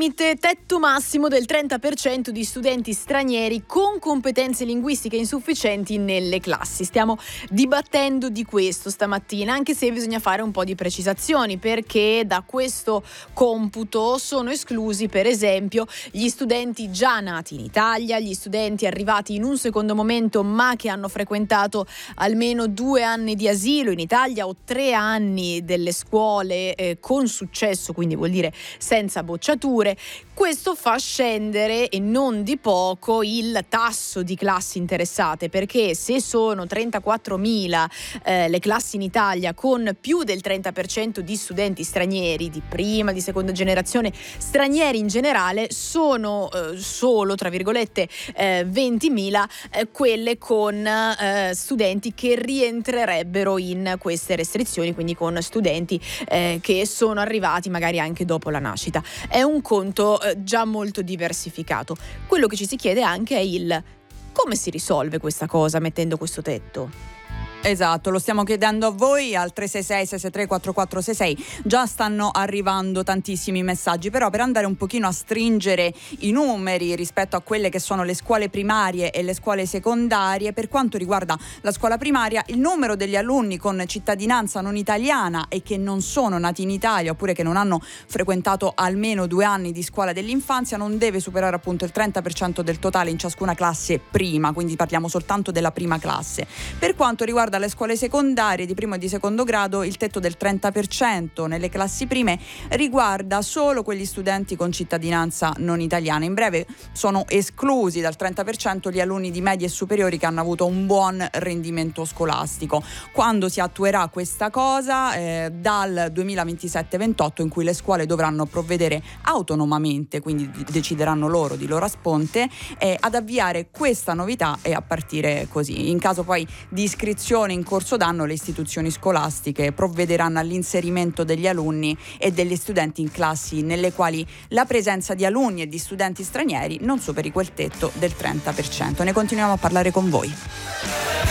limite tetto massimo del 30% di studenti stranieri con competenze linguistiche insufficienti nelle classi. Stiamo dibattendo di questo stamattina, anche se bisogna fare un po' di precisazioni, perché da questo computo sono esclusi per esempio gli studenti già nati in Italia, gli studenti arrivati in un secondo momento ma che hanno frequentato almeno 2 anni di asilo in Italia o 3 anni delle scuole con successo, quindi vuol dire senza bocciature. Questo fa scendere, e non di poco, il tasso di classi interessate, perché se sono 34.000 le classi in Italia con più del 30% di studenti stranieri, di prima, di seconda generazione, stranieri in generale, sono solo, tra virgolette, 20.000 quelle con studenti che rientrerebbero in queste restrizioni, quindi con studenti che sono arrivati magari anche dopo la nascita. È un conto già molto diversificato. Quello che ci si chiede anche è come si risolve questa cosa mettendo questo tetto? Esatto, lo stiamo chiedendo a voi al 366-663-4466. Già stanno arrivando tantissimi messaggi, però per andare un pochino a stringere i numeri rispetto a quelle che sono le scuole primarie e le scuole secondarie, per quanto riguarda la scuola primaria, il numero degli alunni con cittadinanza non italiana e che non sono nati in Italia oppure che non hanno frequentato almeno 2 anni di scuola dell'infanzia non deve superare appunto il 30% del totale in ciascuna classe prima, quindi parliamo soltanto della prima classe. Per quanto riguarda dalle scuole secondarie di primo e di secondo grado, il tetto del 30% nelle classi prime riguarda solo quegli studenti con cittadinanza non italiana. In breve, sono esclusi dal 30% gli alunni di medie e superiori che hanno avuto un buon rendimento scolastico. Quando si attuerà questa cosa? Dal 2027-28, in cui le scuole dovranno provvedere autonomamente, quindi decideranno loro di loro a sponte, ad avviare questa novità e a partire così. In caso poi di iscrizione in corso d'anno, le istituzioni scolastiche provvederanno all'inserimento degli alunni e degli studenti in classi nelle quali la presenza di alunni e di studenti stranieri non superi quel tetto del 30%. Ne continuiamo a parlare con voi.